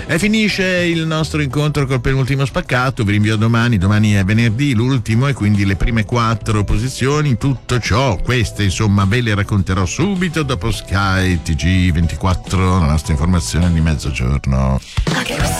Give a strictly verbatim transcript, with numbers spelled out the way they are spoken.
E finisce il nostro incontro col penultimo spaccato. Vi rinvio a domani. Domani è venerdì, l'ultimo, e quindi le prime quattro posizioni. Tutto ciò, queste insomma, ve le racconterò subito dopo Sky T G ventiquattro, la nostra informazione di mezzogiorno.